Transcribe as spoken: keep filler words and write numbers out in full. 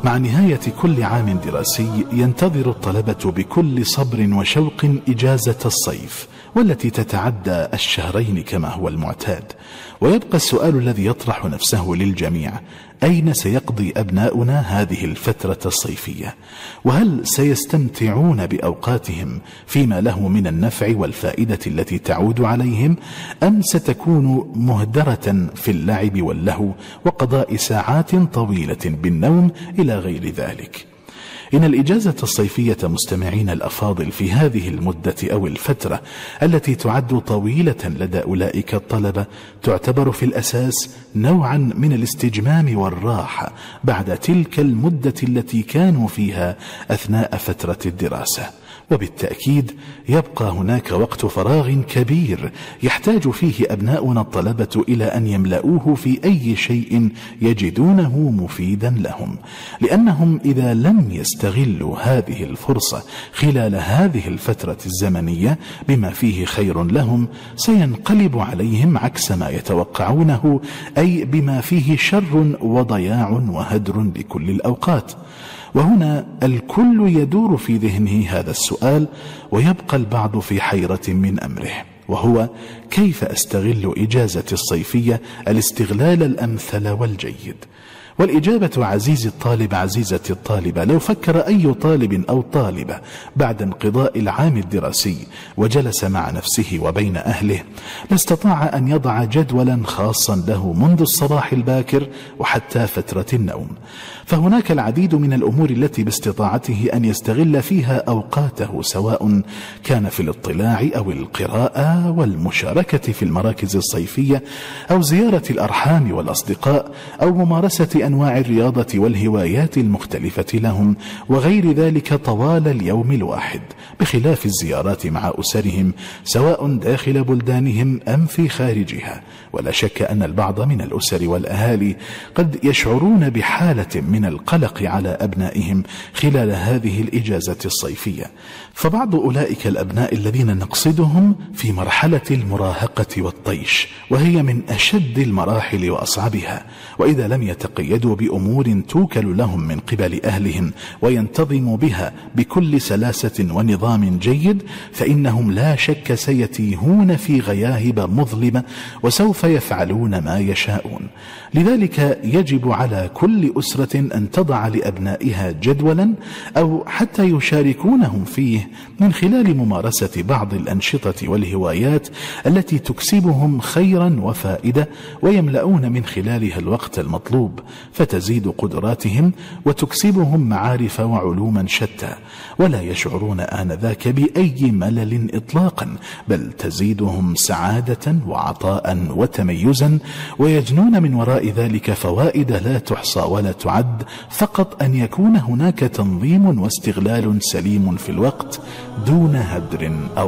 مع نهاية كل عام دراسي ينتظر الطلبة بكل صبر وشوق إجازة الصيف، والتي تتعدى الشهرين كما هو المعتاد. ويبقى السؤال الذي يطرح نفسه للجميع: أين سيقضي أبناؤنا هذه الفترة الصيفية؟ وهل سيستمتعون بأوقاتهم فيما له من النفع والفائدة التي تعود عليهم، أم ستكون مهدرة في اللعب واللهو وقضاء ساعات طويلة بالنوم إلى غير ذلك؟ إن الإجازة الصيفية مستمعين الأفاضل في هذه المدة أو الفترة التي تعد طويلة لدى أولئك الطلبة تعتبر في الأساس نوعا من الاستجمام والراحة بعد تلك المدة التي كانوا فيها أثناء فترة الدراسة. وبالتأكيد يبقى هناك وقت فراغ كبير يحتاج فيه أبناؤنا الطلبة إلى أن يملؤوه في أي شيء يجدونه مفيدا لهم، لأنهم إذا لم يستغلوا هذه الفرصة خلال هذه الفترة الزمنية بما فيه خير لهم سينقلب عليهم عكس ما يتوقعونه، أي بما فيه شر وضياع وهدر لكل الأوقات. وهنا الكل يدور في ذهنه هذا السؤال، ويبقى البعض في حيرة من أمره، وهو: كيف أستغل إجازة الصيفية الاستغلال الأمثل والجيد؟ والإجابة عزيزي الطالب عزيزتي الطالبة، لو فكر أي طالب أو طالبة بعد انقضاء العام الدراسي وجلس مع نفسه وبين أهله لاستطاع أن يضع جدولا خاصا له منذ الصباح الباكر وحتى فترة النوم. فهناك العديد من الأمور التي باستطاعته أن يستغل فيها أوقاته، سواء كان في الاطلاع أو القراءة والمشاركة في المراكز الصيفية أو زيارة الأرحام والأصدقاء أو ممارسة أنواع الرياضة والهوايات المختلفة لهم وغير ذلك طوال اليوم الواحد، بخلاف الزيارات مع أسرهم سواء داخل بلدانهم أم في خارجها. ولا شك أن البعض من الأسر والأهالي قد يشعرون بحالة من القلق على أبنائهم خلال هذه الإجازة الصيفية، فبعض أولئك الأبناء الذين نقصدهم في مرحلة المراهقة والطيش، وهي من أشد المراحل وأصعبها، وإذا لم يتقيدوا بأمور توكل لهم من قبل أهلهم وينتظموا بها بكل سلاسة ونظام جيد، فإنهم لا شك سيتيهون في غياهب مظلمة وسوف يفعلون ما يشاءون. لذلك يجب على كل أسرة أن تضع لأبنائها جدولا أو حتى يشاركونهم فيه من خلال ممارسة بعض الأنشطة والهوايات التي تكسبهم خيرا وفائدة ويملؤون من خلالها الوقت المطلوب، فتزيد قدراتهم وتكسبهم معارف وعلوما شتى، ولا يشعرون آنذاك بأي ملل إطلاقا، بل تزيدهم سعادة وعطاء وتميزا، ويجنون من وراء ذلك فوائد لا تحصى ولا تعد، فقط أن يكون هناك تنظيم واستغلال سليم في الوقت دون هدر أو